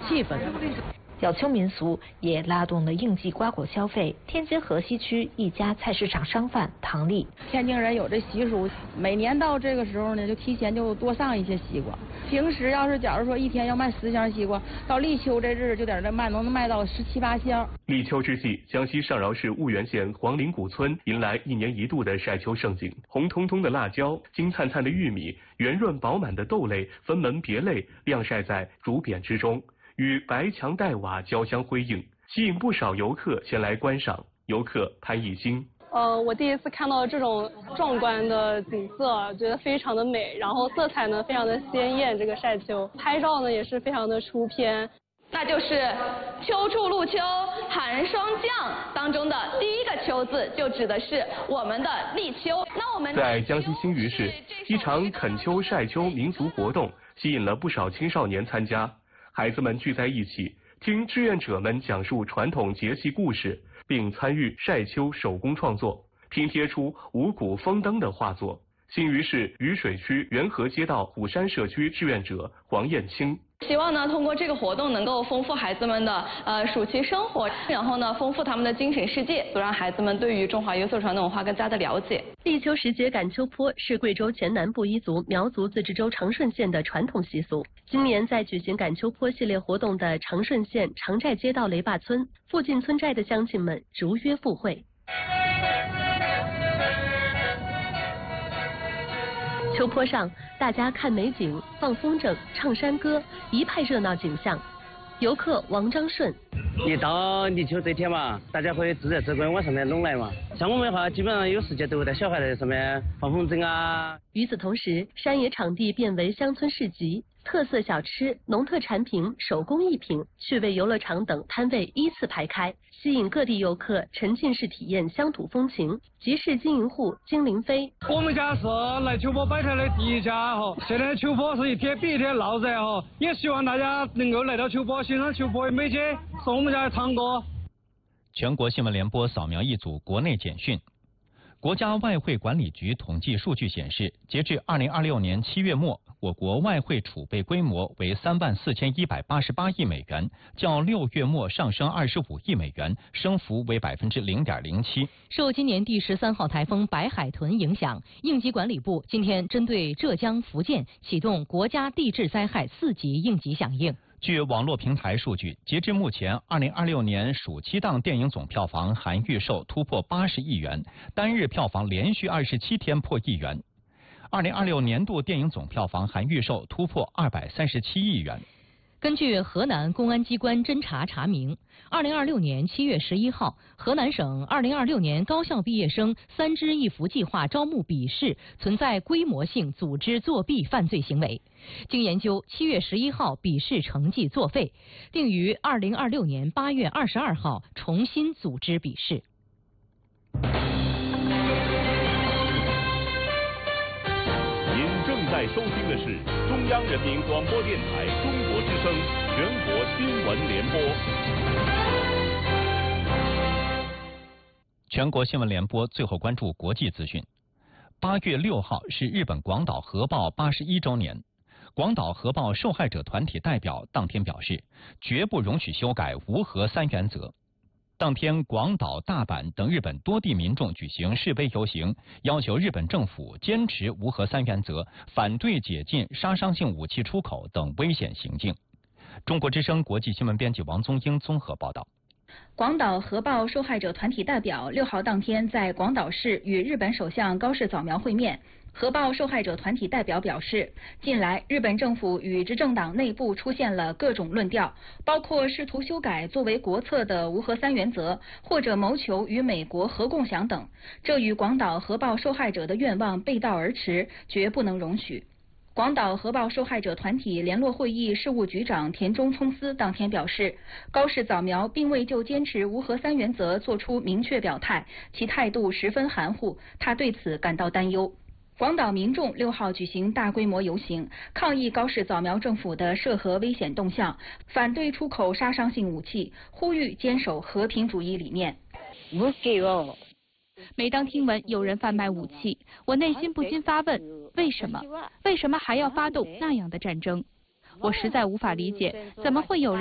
气氛。 小秋民俗也拉动了应季瓜果消费。天津河西区一家菜市场商贩唐丽， 天津人有这习俗，每年到这个时候呢，就提前就多上一些西瓜。平时要是假如说一天要卖10箱西瓜，到立秋这日就在这卖，能卖到17、18箱。 立秋之际，江西上饶市婺源县黄陵古村迎来1年1度的晒秋盛景。红彤彤的辣椒、金灿灿的玉米、圆润饱满的豆类分门别类晾晒在竹匾之中，与白墙黛瓦交相辉映，吸引不少游客前来观赏。游客潘艺兴。 我第一次看到这种壮观的景色，觉得非常的美，然后色彩呢非常的鲜艳，这个晒秋拍照呢也是非常的出片。 那就是秋处露秋寒霜降当中的第一个秋字，就指的是我们的立秋。那我们在江西新余市，一场恳秋晒秋民俗活动吸引了不少青少年参加，孩子们聚在一起，听志愿者们讲述传统节气故事，并参与晒秋手工创作，拼贴出五谷丰登的画作。新余市渝水区元和街道虎山社区志愿者黄艳青。 希望呢，通过这个活动能够丰富孩子们的暑期生活，然后呢，丰富他们的精神世界，多让孩子们对于中华优秀传统文化更加的了解。 立秋时节赶秋坡是贵州黔南布依族苗族自治州长顺县的传统习俗。今年在举行赶秋坡系列活动的长顺县长寨街道雷坝村，附近村寨的乡亲们如约赴会。秋坡上，大家看美景、放风筝、唱山歌，一派热闹景象。游客王章顺， 一到立秋这天嘛，大家会自然直观往上面拢来嘛。像我们的话，基本上有时间都会带小孩在上面放风筝啊。 与此同时，山野场地变为乡村市集，特色小吃、农特产品、手工艺品、趣味游乐场等摊位依次排开，吸引各地游客沉浸式体验乡土风情。集市经营户金林飞， 我们家是来秋坡摆摊的第一家哈，现在秋坡是一天比一天闹热哈，也希望大家能够来到秋坡欣赏秋坡的美景，是我们家的堂哥。 全国新闻联播扫描一组国内简讯。国家外汇管理局统计数据显示，截至2026年7月末，我国外汇储备规模为34188亿美元，较6月末上升25亿美元，升幅为0.07%。 受今年第13号台风白海豚影响，应急管理部今天针对浙江、福建启动国家地质灾害4级应急响应。 据网络平台数据，截至目前，2026年暑期档电影总票房含预售突破80亿元，单日票房连续27天破1亿元。2026年度电影总票房含预售突破237亿元。 根据河南公安机关侦查查明，2026年7月11号，河南省2026年高校毕业生3支一扶计划招募笔试存在规模性组织作弊犯罪行为。经研究，7月11号笔试成绩作废，定于2026年8月22号重新组织笔试。 您正在收听的是中央人民广播电台中国之声全国新闻联播。 全国新闻联播最后关注国际资讯。8月6号是日本广岛核爆81周年。广岛核爆受害者团体代表当天表示，绝不容许修改无核3原则。当天，广岛、大阪等日本多地民众举行示威游行，要求日本政府坚持无核3原则，反对解禁杀伤性武器出口等危险行径。中国之声国际新闻编辑王宗英综合报道。 广岛核爆受害者团体代表6号当天在广岛市与日本首相高市早苗会面。核爆受害者团体代表表示，近来日本政府与执政党内部出现了各种论调，包括试图修改作为国策的无核3原则，或者谋求与美国核共享等，这与广岛核爆受害者的愿望背道而驰，绝不能容许。广岛核爆受害者团体联络会议事务局长田中聪司当天表示，高市早苗并未就坚持无核3原则作出明确表态，其态度十分含糊，他对此感到担忧。广岛民众6号举行大规模游行，抗议高市早苗政府的涉核危险动向，反对出口杀伤性武器，呼吁坚守和平主义理念。 每当听闻有人贩卖武器，我内心不禁发问：为什么？为什么还要发动那样的战争？我实在无法理解，怎么会有人